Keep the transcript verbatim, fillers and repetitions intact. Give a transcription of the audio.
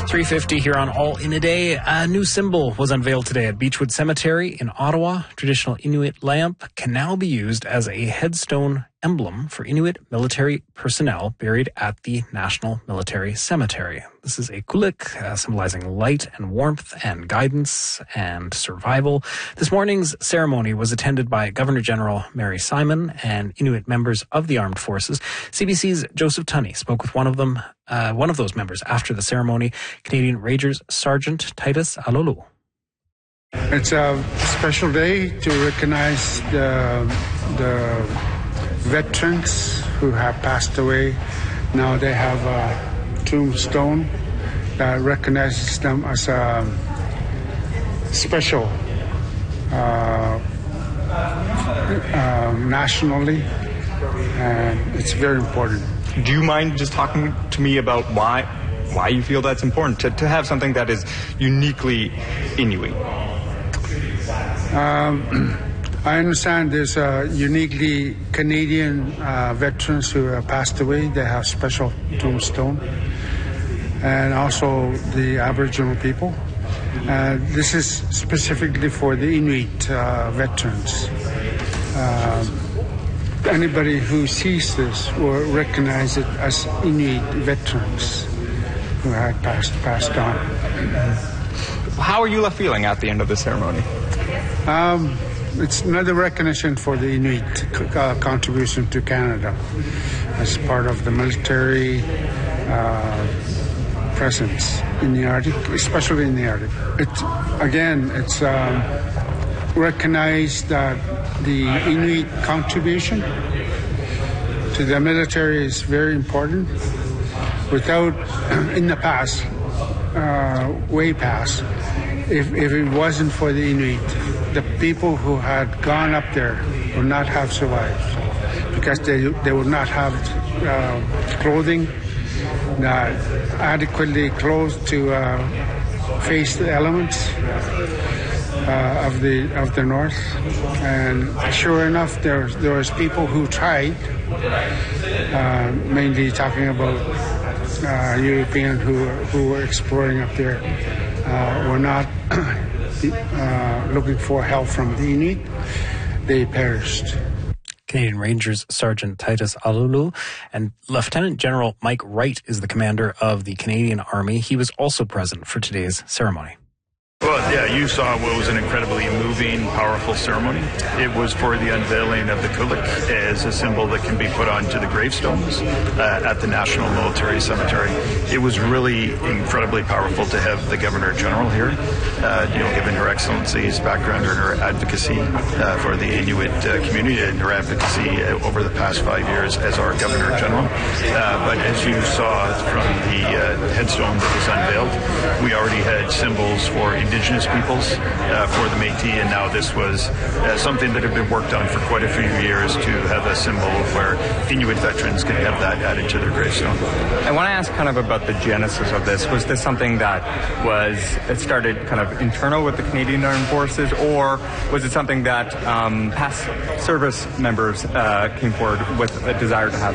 three fifty here on All in a Day. A new symbol was unveiled today at Beechwood Cemetery in Ottawa. Traditional Inuit lamp can now be used as a headstone emblem for Inuit military personnel buried at the National Military Cemetery. This is a kulik, uh, symbolizing light and warmth and guidance and survival. This morning's ceremony was attended by Governor General Mary Simon and Inuit members of the armed forces. C B C's Joseph Tunney spoke with one of them, uh, one of those members after the ceremony, Canadian Rangers Sergeant Titus Alolu. It's a special day to recognize the, the veterans who have passed away. Now they have a tombstone that recognizes them as a special uh, uh, nationally, and it's very important. Do you mind just talking to me about why why you feel that's important to, to have something that is uniquely Inuit? Um, I understand there's uh, uniquely Canadian uh, veterans who have passed away. They have special tombstone, and also the Aboriginal people. Uh, this is specifically for the Inuit uh, veterans. Uh, anybody who sees this will recognize it as Inuit veterans who had passed passed on. How are you left feeling at the end of the ceremony? Um, It's another recognition for the Inuit uh, contribution to Canada as part of the military uh, presence in the Arctic, especially in the Arctic. It, again, it's um, recognized that the Inuit contribution to the military is very important. Without, in the past, uh, way past, if, if it wasn't for the Inuit, the people who had gone up there would not have survived because they they would not have uh, clothing, not adequately clothed to uh, face the elements uh, of the of the north. And sure enough, there there was people who tried, uh, mainly talking about uh, Europeans who who were exploring up there, uh, were not. Uh, looking for help from the Inuit, they perished. Canadian Rangers Sergeant Titus Alolu and Lieutenant General Mike Wright is the commander of the Canadian Army. He was also present for today's ceremony. Well, yeah, you saw what was an incredibly moving, powerful ceremony. It was for the unveiling of the kulik as a symbol that can be put onto the gravestones uh, at the National Military Cemetery. It was really incredibly powerful to have the Governor General here, uh, you know, given Her Excellency's background and her advocacy uh, for the Inuit uh, community and her advocacy uh, over the past five years as our Governor General. Uh, but as you saw from the uh, headstone that was unveiled, we already had symbols for Indigenous peoples, uh, for the Métis, and now this was uh, something that had been worked on for quite a few years to have a symbol where Inuit veterans can have that added to their gravestone. I want to ask kind of about the genesis of this. Was this something that was, it started kind of internal with the Canadian Armed Forces, or was it something that um, past service members uh, came forward with a desire to have